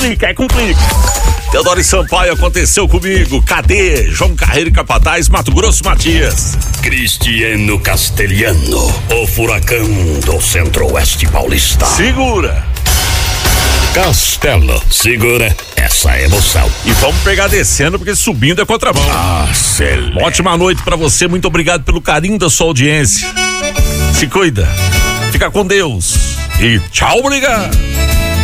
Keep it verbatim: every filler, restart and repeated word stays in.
complica, é complica. Teodoro Sampaio, aconteceu comigo. Cadê? João Carreiro e Capataz, Mato Grosso, Matias. Cristiano Castelhano, o furacão do Centro-Oeste Paulista. Segura. Castelo, segura essa emoção. E vamos pegar descendo, porque subindo é contramão. Ah, excelente. Ótima noite pra você, muito obrigado pelo carinho da sua audiência. Se cuida, fica com Deus e tchau, obrigado.